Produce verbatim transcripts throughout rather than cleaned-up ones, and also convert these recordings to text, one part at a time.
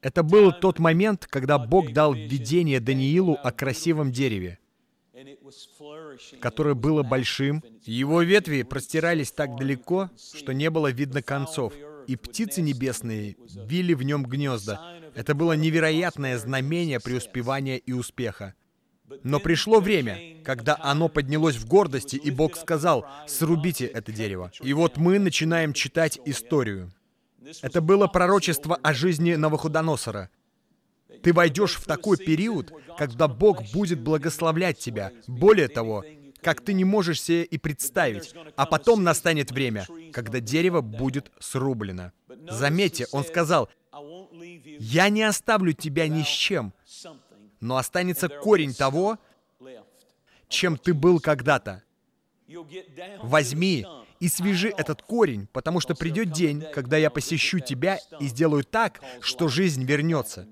Это был тот момент, когда Бог дал видение Даниилу о красивом дереве, которое было большим. Его ветви простирались так далеко, что не было видно концов, и птицы небесные вили в нем гнезда. Это было невероятное знамение преуспевания и успеха. Но пришло время, когда оно поднялось в гордости, и Бог сказал: «Срубите это дерево». И вот мы начинаем читать историю. Это было пророчество о жизни Навуходоносора. Ты войдешь в такой период, когда Бог будет благословлять тебя. Более того, как ты не можешь себе и представить. А потом настанет время, когда дерево будет срублено. Заметьте, он сказал: «Я не оставлю тебя ни с чем, но останется корень того, чем ты был когда-то. Возьми и свяжи этот корень, потому что придет день, когда я посещу тебя и сделаю так, что жизнь вернется».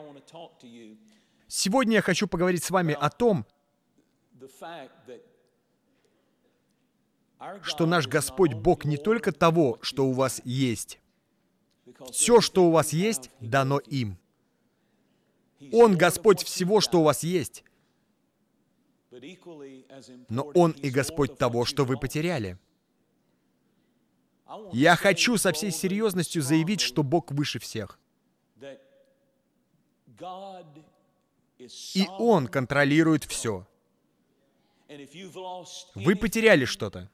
Сегодня я хочу поговорить с вами о том, что наш Господь Бог не только того, что у вас есть. Все, что у вас есть, дано им. Он Господь всего, что у вас есть. Но Он и Господь того, что вы потеряли. Я хочу со всей серьезностью заявить, что Бог выше всех. И Он контролирует все. Вы потеряли что-то.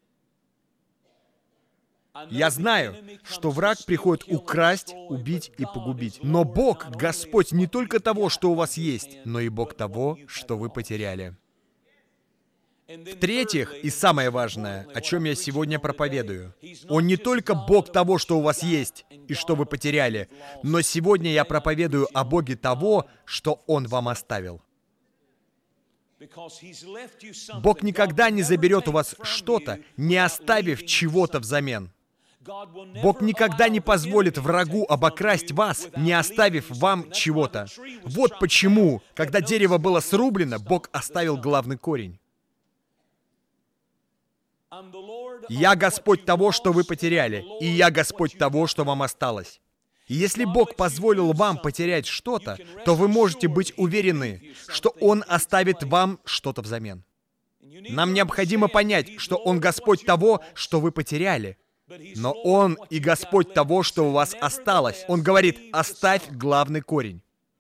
Я знаю, что враг приходит украсть, убить и погубить. Но Бог, Господь не только того, что у вас есть, но и Бог того, что вы потеряли. В-третьих, и самое важное, о чем я сегодня проповедую, Он не только Бог того, что у вас есть и что вы потеряли, но сегодня я проповедую о Боге того, что Он вам оставил. Бог никогда не заберет у вас что-то, не оставив чего-то взамен. Бог никогда не позволит врагу обокрасть вас, не оставив вам чего-то. Вот почему, когда дерево было срублено, Бог оставил главный корень. «Я Господь того, что вы потеряли, и я Господь того, что вам осталось». И если Бог позволил вам потерять что-то, то вы можете быть уверены, что Он оставит вам что-то взамен. Нам необходимо понять, что Он Господь того, что вы потеряли, но Он и Господь того, что у вас осталось. Он говорит: «Оставь главный корень».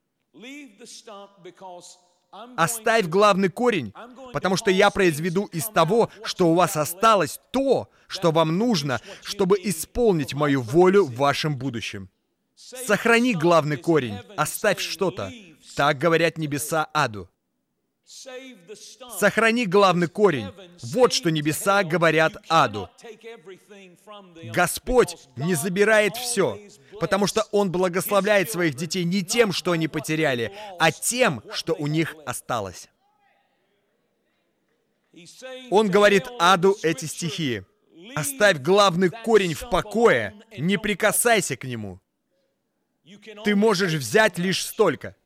Оставь главный корень, потому что я произведу из того, что у вас осталось, то, что вам нужно, чтобы исполнить мою волю в вашем будущем. Сохрани главный корень, оставь что-то. Так говорят небеса аду. Сохрани главный корень. Вот что небеса говорят аду. Господь не забирает все, потому что Он благословляет своих детей не тем, что они потеряли, а тем, что у них осталось. Он говорит аду эти стихи: «Оставь главный корень в покое, не прикасайся к нему. Ты можешь взять лишь столько».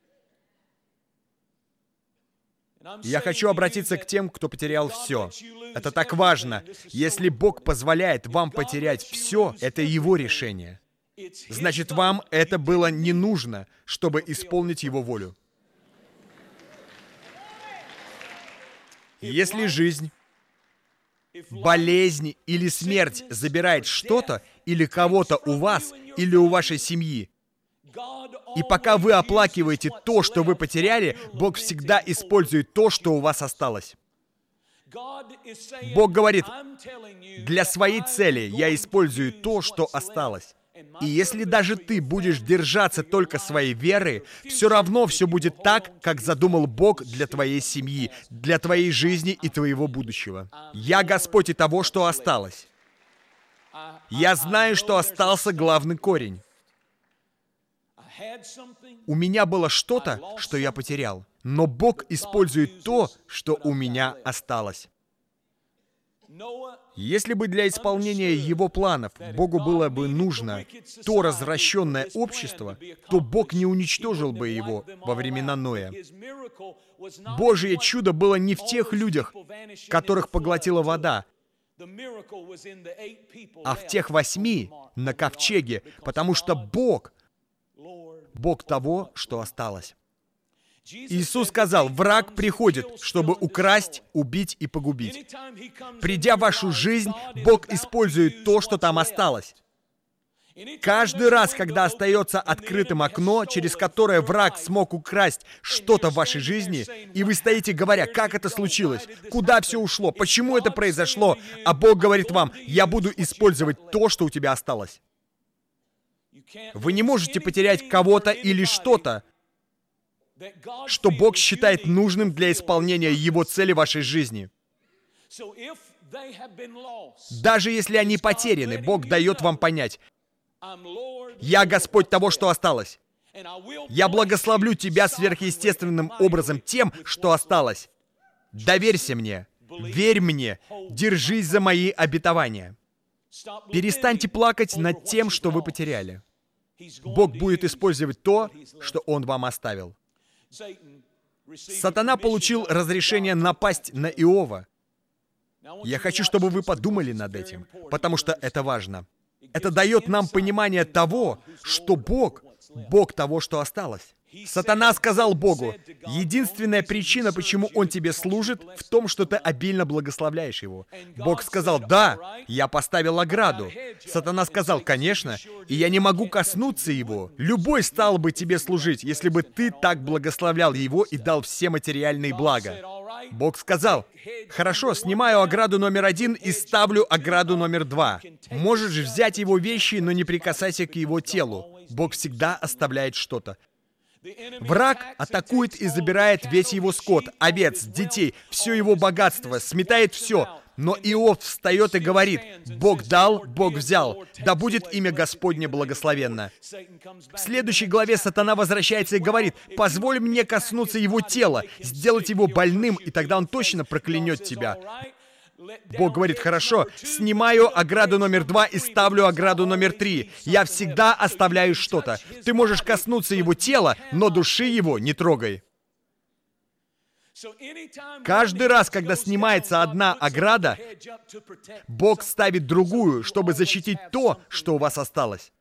Я хочу обратиться к тем, кто потерял все. Это так важно. Если Бог позволяет вам потерять все, это Его решение. Значит, вам это было не нужно, чтобы исполнить Его волю. Если жизнь, болезнь или смерть забирает что-то или кого-то у вас или у вашей семьи, и пока вы оплакиваете то, что вы потеряли, Бог всегда использует то, что у вас осталось. Бог говорит: «Для своей цели я использую то, что осталось». И если даже ты будешь держаться только своей веры, все равно все будет так, как задумал Бог для твоей семьи, для твоей жизни и твоего будущего. Я Господь и того, что осталось. Я знаю, что остался главный корень. У меня было что-то, что я потерял, но Бог использует то, что у меня осталось. Если бы для исполнения Его планов Богу было бы нужно то развращенное общество, то Бог не уничтожил бы его во времена Ноя. Божье чудо было не в тех людях, которых поглотила вода, а в тех восьми на ковчеге, потому что Бог Бог того, что осталось. Иисус сказал, враг приходит, чтобы украсть, убить и погубить. Придя в вашу жизнь, Бог использует то, что там осталось. Каждый раз, когда остается открытым окно, через которое враг смог украсть что-то в вашей жизни, и вы стоите, говоря, как это случилось, куда все ушло, почему это произошло, а Бог говорит вам, я буду использовать то, что у тебя осталось. Вы не можете потерять кого-то или что-то, что Бог считает нужным для исполнения Его цели в вашей жизни. Даже если они потеряны, Бог дает вам понять, «Я Господь того, что осталось. Я благословлю тебя сверхъестественным образом тем, что осталось. Доверься мне, верь мне, держись за мои обетования». Перестаньте плакать над тем, что вы потеряли. Бог будет использовать то, что Он вам оставил. Сатана получил разрешение напасть на Иова. Я хочу, чтобы вы подумали над этим, потому что это важно. Это дает нам понимание того, что Бог — Бог того, что осталось. Сатана сказал Богу, единственная причина, почему Он тебе служит, в том, что ты обильно благословляешь Его. Бог сказал, да, я поставил ограду. Сатана сказал, конечно, и я не могу коснуться Его. Любой стал бы тебе служить, если бы ты так благословлял Его и дал все материальные блага. Бог сказал, хорошо, снимаю ограду номер один и ставлю ограду номер два. Можешь взять Его вещи, но не прикасайся к Его телу. Бог всегда оставляет что-то. Враг атакует и забирает весь его скот, овец, детей, все его богатство, сметает все. Но Иов встает и говорит, «Бог дал, Бог взял, да будет имя Господне благословенно». В следующей главе Сатана возвращается и говорит, «Позволь мне коснуться его тела, сделать его больным, и тогда он точно проклянет тебя». Бог говорит, хорошо, снимаю ограду номер два и ставлю ограду номер три. Я всегда оставляю что-то. Ты можешь коснуться его тела, но души его не трогай. Каждый раз, когда снимается одна ограда, Бог ставит другую, чтобы защитить то, что у вас осталось.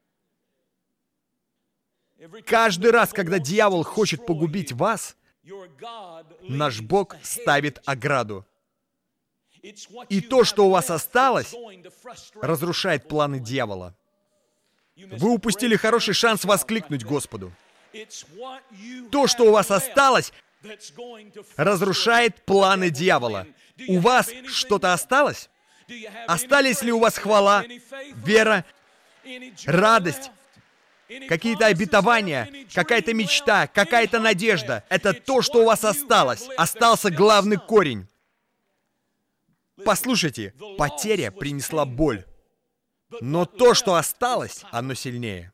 Каждый раз, когда дьявол хочет погубить вас, наш Бог ставит ограду. И то, что у вас осталось, разрушает планы дьявола. Вы упустили хороший шанс воскликнуть Господу. То, что у вас осталось, разрушает планы дьявола. У вас что-то осталось? Остались ли у вас хвала, вера, радость, какие-то обетования, какая-то мечта, какая-то надежда? Это то, что у вас осталось. Остался главный корень. Послушайте, потеря принесла боль, но то, что осталось, оно сильнее.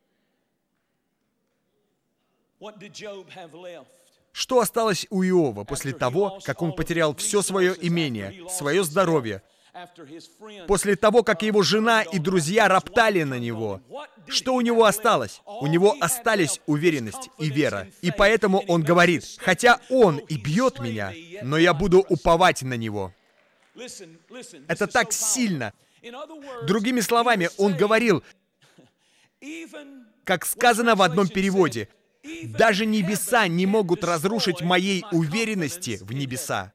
Что осталось у Иова после того, как он потерял все свое имение, свое здоровье, после того, как его жена и друзья роптали на него? Что у него осталось? У него остались уверенность и вера. И поэтому он говорит, хотя он и бьет меня, но я буду уповать на него. Это так сильно. Другими словами, он говорил, как сказано в одном переводе, «Даже небеса не могут разрушить моей уверенности в небеса».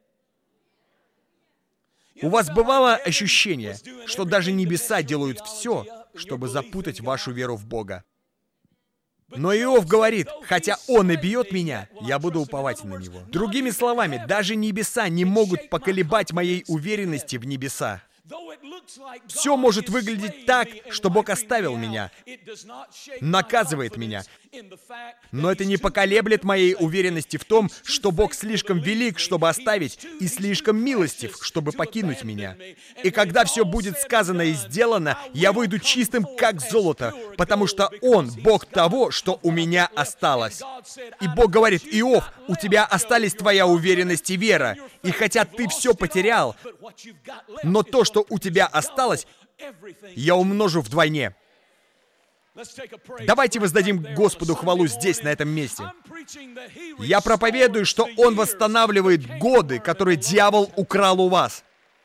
У вас бывало ощущение, что даже небеса делают все, чтобы запутать вашу веру в Бога. Но Иов говорит, хотя он и бьет меня, я буду уповать на него. Другими словами, даже небеса не могут поколебать моей уверенности в небеса. Все может выглядеть так, что Бог оставил меня, наказывает меня. Но это не поколеблет моей уверенности в том, что Бог слишком велик, чтобы оставить, и слишком милостив, чтобы покинуть меня. И когда все будет сказано и сделано, я выйду чистым, как золото, потому что Он, Бог того, что у меня осталось. И Бог говорит, Иов, у тебя остались твоя уверенность и вера, и хотя ты все потерял, но то, что у тебя осталось, я умножу вдвойне. Давайте воздадим Господу хвалу здесь, на этом месте. Я проповедую, что Он восстанавливает годы, которые дьявол украл у вас.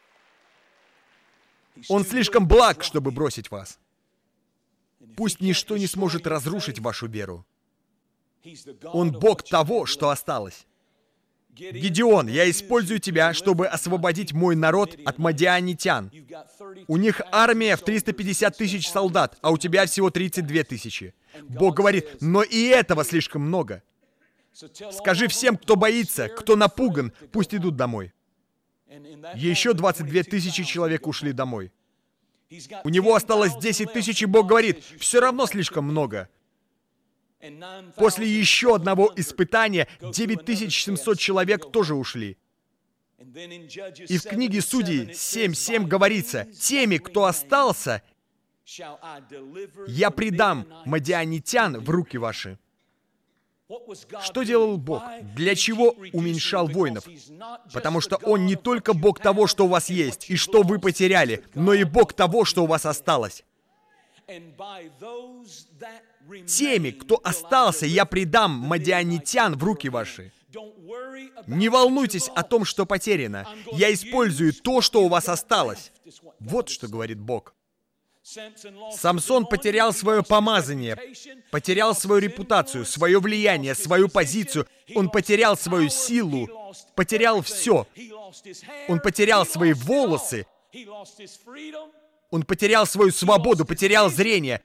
Он слишком благ, чтобы бросить вас. Пусть ничто не сможет разрушить вашу веру. Он Бог того, что осталось. Гидеон, я использую тебя, чтобы освободить мой народ от мадианитян. У них армия в триста пятьдесят тысяч солдат, а у тебя всего тридцать две тысячи. Бог говорит, но и этого слишком много. Скажи всем, кто боится, кто напуган, пусть идут домой. Еще двадцать две тысячи человек ушли домой. У него осталось десять тысяч, и Бог говорит, все равно слишком много. После еще одного испытания девять тысяч семьсот человек тоже ушли. И в книге Судей семь семь говорится, «Теми, кто остался, я предам мадианитян в руки ваши». Что делал Бог? Для чего уменьшал воинов? Потому что Он не только Бог того, что у вас есть, и что вы потеряли, но и Бог того, что у вас осталось. Теми, кто остался, я предам мадианитян в руки ваши. Не волнуйтесь о том, что потеряно. Я использую то, что у вас осталось. Вот что говорит Бог. Самсон потерял свое помазание, потерял свою репутацию, свое влияние, свою позицию. Он потерял свою силу, потерял все. Он потерял свои волосы. Он потерял свою свободу, потерял зрение.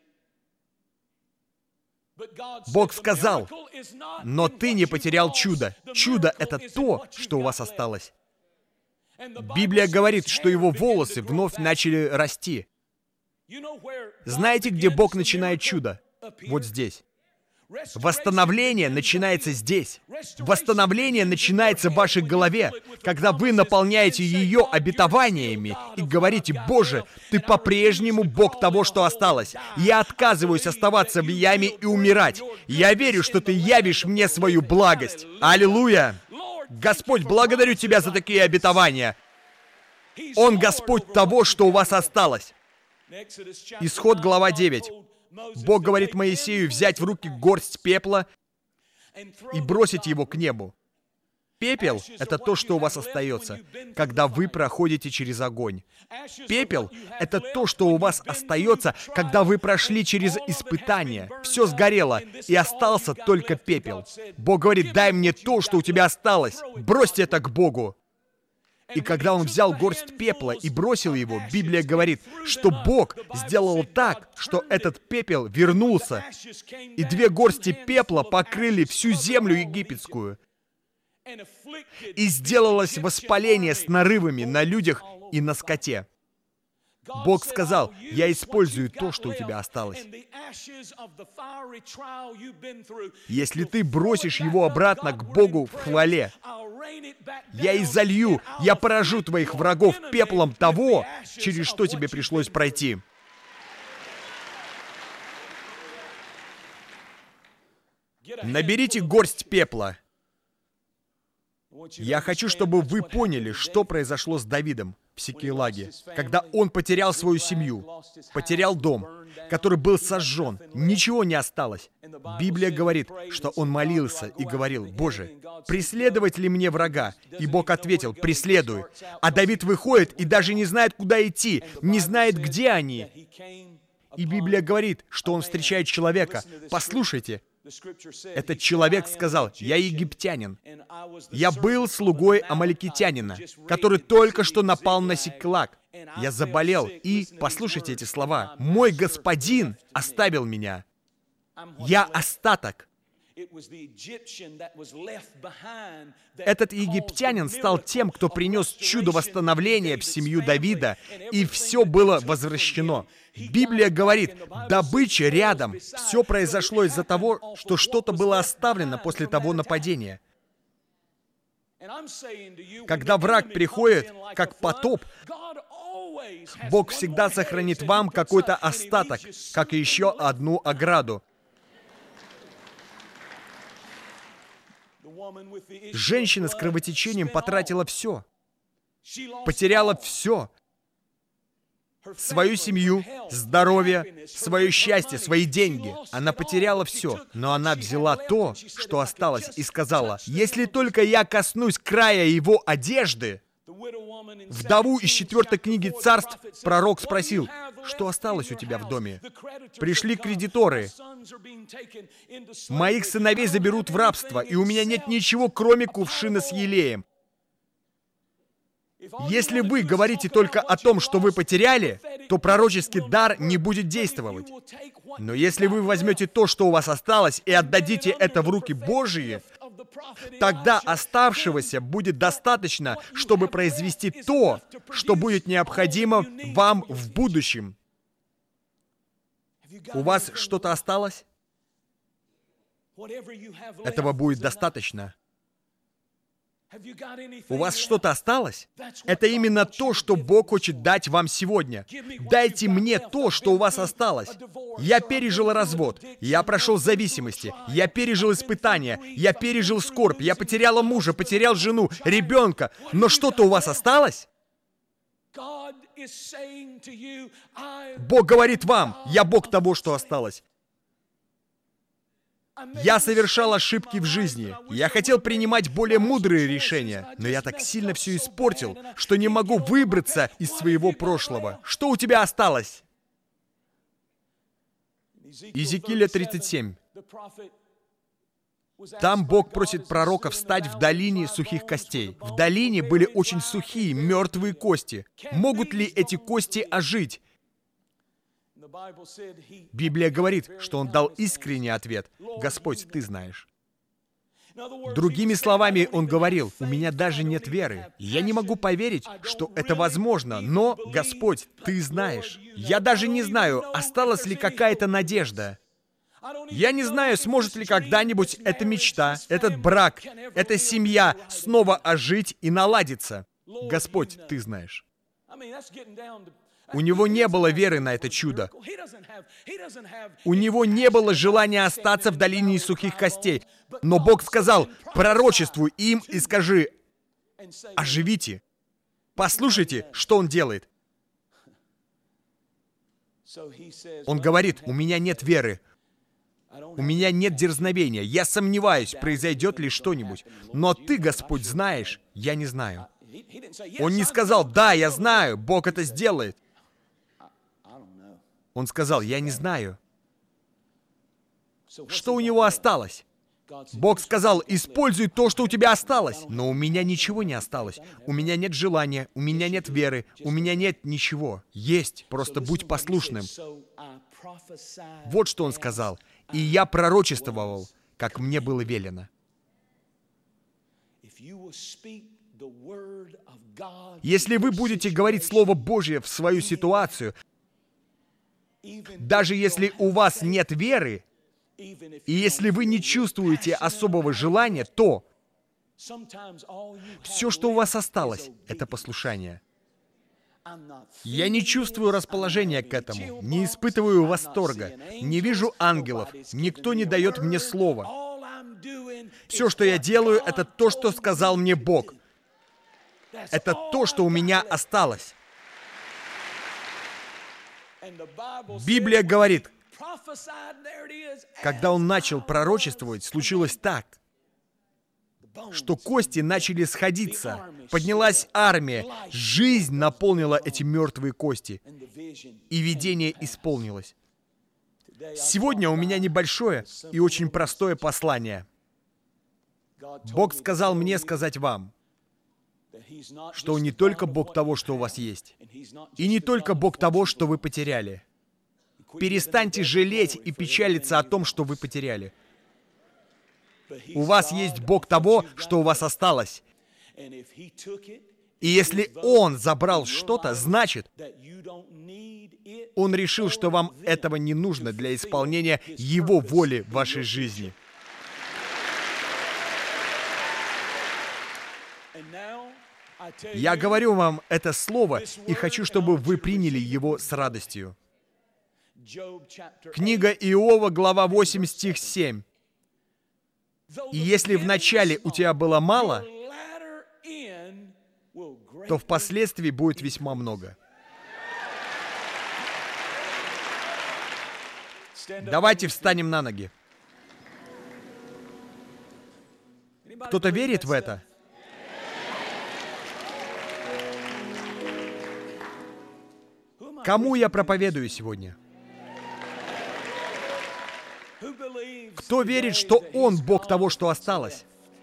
Бог сказал, но ты не потерял чудо. Чудо — это то, что у вас осталось. Библия говорит, что его волосы вновь начали расти. Знаете, где Бог начинает чудо? Вот здесь. Восстановление начинается здесь. Восстановление начинается в вашей голове, когда вы наполняете ее обетованиями и говорите, «Боже, Ты по-прежнему Бог того, что осталось. Я отказываюсь оставаться в яме и умирать. Я верю, что Ты явишь мне свою благость». Аллилуйя! Господь, благодарю Тебя за такие обетования. Он Господь того, что у вас осталось. Исход, глава девять. Бог говорит Моисею взять в руки горсть пепла и бросить его к небу. Пепел — это то, что у вас остается, когда вы проходите через огонь. Пепел — это то, что у вас остается, когда вы прошли через испытания. Все сгорело, и остался только пепел. Бог говорит, дай мне то, что у тебя осталось. Бросьте это к Богу. И когда он взял горсть пепла и бросил его, Библия говорит, что Бог сделал так, что этот пепел вернулся, и две горсти пепла покрыли всю землю египетскую. И сделалось воспаление с нарывами на людях и на скоте. Бог сказал, я использую то, что у тебя осталось. Если ты бросишь его обратно к Богу в хвале, я изолью, я поражу твоих врагов пеплом того, через что тебе пришлось пройти. Наберите горсть пепла. Я хочу, чтобы вы поняли, что произошло с Давидом в Сикейлаге, когда он потерял свою семью, потерял дом, который был сожжен, ничего не осталось. Библия говорит, что он молился и говорил, «Боже, преследовать ли мне врага?» И Бог ответил, «Преследуй». А Давид выходит и даже не знает, куда идти, не знает, где они. И Библия говорит, что он встречает человека. Послушайте, этот человек сказал, «Я египтянин. Я был слугой амаликитянина, который только что напал на Сиклаг. Я заболел, и, послушайте эти слова, мой господин оставил меня. Я остаток». Этот египтянин стал тем, кто принес чудо восстановления в семью Давида, и все было возвращено. Библия говорит, добыча рядом. Все произошло из-за того, что что-то было оставлено после того нападения. Когда враг приходит, как потоп, Бог всегда сохранит вам какой-то остаток, как еще одну ограду. Женщина с кровотечением потратила все. Потеряла все. Свою семью, здоровье, свое счастье, свои деньги. Она потеряла все. Но она взяла то, что осталось, и сказала, «Если только я коснусь края его одежды». Вдову из четвертой книги Царств пророк спросил, Что осталось у тебя в доме? Пришли кредиторы. Моих сыновей заберут в рабство, и у меня нет ничего, кроме кувшина с елеем. Если вы говорите только о том, что вы потеряли, то пророческий дар не будет действовать. Но если вы возьмете то, что у вас осталось, и отдадите это в руки Божьи, тогда оставшегося будет достаточно, чтобы произвести то, что будет необходимо вам в будущем. У вас что-то осталось? Этого будет достаточно. У вас что-то осталось? Это именно то, что Бог хочет дать вам сегодня. Дайте мне то, что у вас осталось. Я пережил развод, я прошел зависимости, я пережил испытания, я пережил скорбь, я потерял мужа, потерял жену, ребенка. Но что-то у вас осталось? Бог говорит вам, я Бог того, что осталось. Я совершал ошибки в жизни. Я хотел принимать более мудрые решения, но я так сильно все испортил, что не могу выбраться из своего прошлого. Что у тебя осталось? Иезекииля тридцать семь. Там Бог просит пророка встать в долине сухих костей. В долине были очень сухие, мертвые кости. Могут ли эти кости ожить? Библия говорит, что он дал искренний ответ. «Господь, Ты знаешь». Другими словами, он говорил, «У меня даже нет веры. Я не могу поверить, что это возможно, но, Господь, Ты знаешь. Я даже не знаю, осталась ли какая-то надежда. Я не знаю, сможет ли когда-нибудь эта мечта, этот брак, эта семья снова ожить и наладиться. Господь, Ты знаешь». У него не было веры на это чудо. У него не было желания остаться в долине сухих костей. Но Бог сказал, пророчествуй им и скажи, оживите. Послушайте, что он делает. Он говорит, у меня нет веры. У меня нет дерзновения. Я сомневаюсь, произойдет ли что-нибудь. Но Ты, Господь, знаешь. Я не знаю. Он не сказал, да, я знаю, Бог это сделает. Он сказал, я не знаю. Что у него осталось? Бог сказал, используй то, что у тебя осталось. Но у меня ничего не осталось. У меня нет желания, у меня нет веры, у меня нет ничего. Есть, просто будь послушным. Вот что он сказал. И я пророчествовал, как мне было велено. Если вы будете говорить Слово Божье в свою ситуацию, даже если у вас нет веры, и если вы не чувствуете особого желания, то все, что у вас осталось, это послушание. Я не чувствую расположения к этому, не испытываю восторга, не вижу ангелов, никто не дает мне слова. Все, что я делаю, это то, что сказал мне Бог. Это то, что у меня осталось. Библия говорит, когда он начал пророчествовать, случилось так, что кости начали сходиться, поднялась армия, жизнь наполнила эти мертвые кости, и видение исполнилось. Сегодня у меня небольшое и очень простое послание. Бог сказал мне сказать вам, что Он не только Бог того, что у вас есть, и не только Бог того, что вы потеряли. Перестаньте жалеть и печалиться о том, что вы потеряли. У вас есть Бог того, что у вас осталось. И если Он забрал что-то, значит, Он решил, что вам этого не нужно для исполнения Его воли в вашей жизни. Я говорю вам это слово и хочу, чтобы вы приняли его с радостью. Книга Иова, глава восемь, стих семь. «И если вначале у тебя было мало, то впоследствии будет весьма много». Давайте встанем на ноги. Кто-то верит в это? Кому я проповедую сегодня? Кто верит, что Он Бог того, что осталось?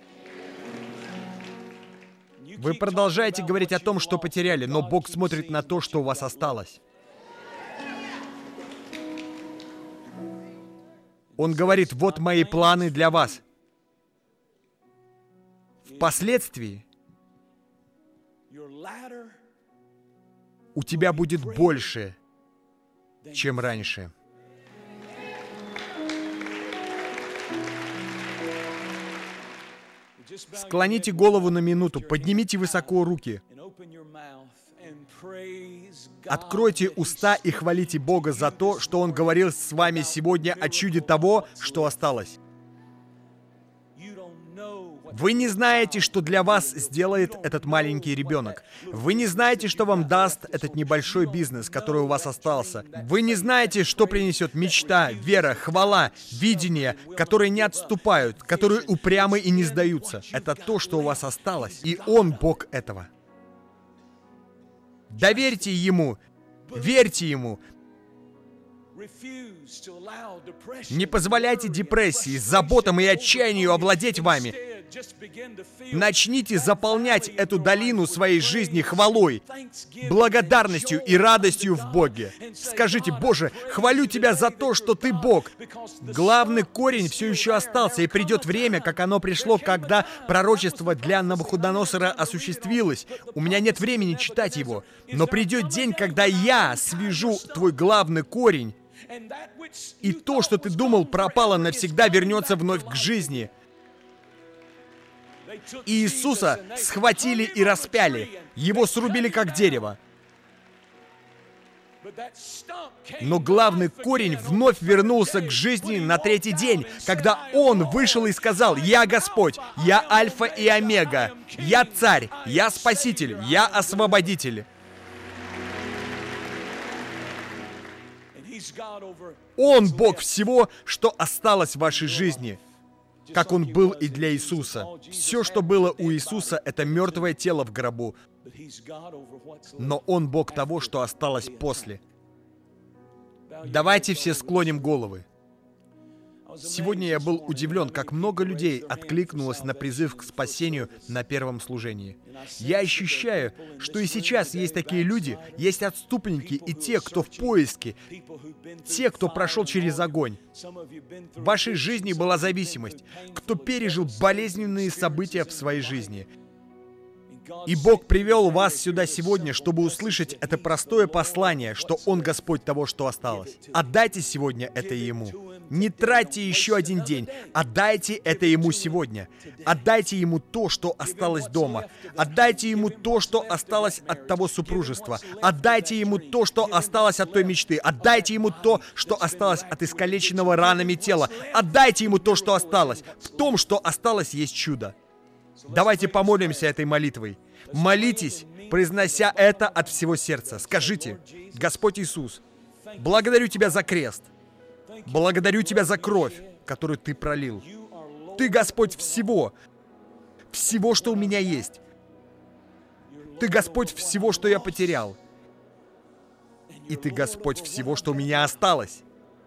Вы продолжаете говорить о том, что потеряли, но Бог смотрит на то, что у вас осталось. Он говорит: вот мои планы для вас. Впоследствии у тебя будет больше, чем раньше. Склоните голову на минуту, поднимите высоко руки. Откройте уста и хвалите Бога за то, что Он говорил с вами сегодня о чуде того, что осталось. Вы не знаете, что для вас сделает этот маленький ребенок. Вы не знаете, что вам даст этот небольшой бизнес, который у вас остался. Вы не знаете, что принесет мечта, вера, хвала, видение, которые не отступают, которые упрямы и не сдаются. Это то, что у вас осталось, и Он Бог этого. Доверьте Ему, верьте Ему. Не позволяйте депрессии, заботам и отчаянию овладеть вами. Начните заполнять эту долину своей жизни хвалой, благодарностью и радостью в Боге. Скажите: Боже, хвалю Тебя за то, что Ты Бог. Главный корень все еще остался, и придет время, как оно пришло, когда пророчество для Навуходоносора осуществилось. У меня нет времени читать его, но придет день, когда я свяжу твой главный корень, и то, что ты думал, пропало навсегда, вернется вновь к жизни. Иисуса схватили и распяли. Его срубили как дерево. Но главный корень вновь вернулся к жизни на третий день, когда Он вышел и сказал: «Я Господь, Я Альфа и Омега, Я Царь, Я Спаситель, Я Освободитель». Он Бог всего, что осталось в вашей жизни, как Он был и для Иисуса. Все, что было у Иисуса, это мертвое тело в гробу. Но Он Бог того, что осталось после. Давайте все склоним головы. Сегодня я был удивлен, как много людей откликнулось на призыв к спасению на первом служении. Я ощущаю, что и сейчас есть такие люди, есть отступники и те, кто в поиске, те, кто прошел через огонь. В вашей жизни была зависимость, кто пережил болезненные события в своей жизни. И Бог привел вас сюда сегодня, чтобы услышать это простое послание, что Он Господь того, что осталось. Отдайте сегодня это Ему. Не тратьте еще один день. Отдайте это Ему сегодня. Отдайте Ему то, что осталось дома. Отдайте Ему то, что осталось от того супружества. Отдайте Ему то, что осталось от той мечты. Отдайте Ему то, что осталось от искалеченного ранами тела. Отдайте Ему то, что осталось. В том, что осталось, есть чудо. Давайте помолимся этой молитвой. Молитесь, произнося это от всего сердца. Скажите: Господь Иисус, благодарю Тебя за крест. Благодарю Тебя за кровь, которую Ты пролил. Ты Господь всего, всего, что у меня есть. Ты Господь всего, что я потерял. И Ты Господь всего, что у меня осталось.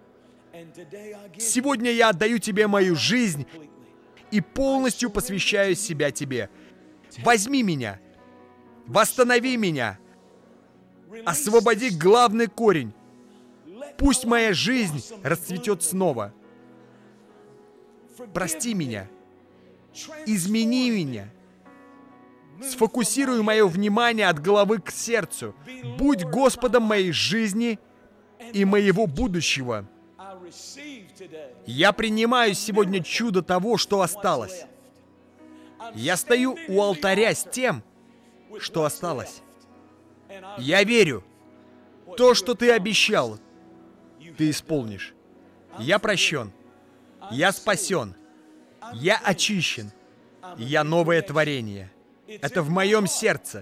Сегодня я отдаю Тебе мою жизнь и полностью посвящаю себя Тебе. Возьми меня, восстанови меня, освободи главный корень. Пусть моя жизнь расцветет снова. Прости меня, измени меня, сфокусируй мое внимание от головы к сердцу. Будь Господом моей жизни и моего будущего. Я принимаю сегодня чудо того, что осталось. Я стою у алтаря с тем, что осталось. Я верю, то, что Ты обещал, Ты исполнишь. Я прощен. Я спасен. Я очищен. Я новое творение. Это в моем сердце.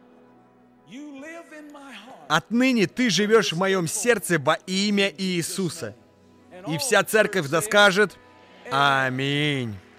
Отныне Ты живешь в моем сердце во имя Иисуса. И вся церковь да скажет: Аминь.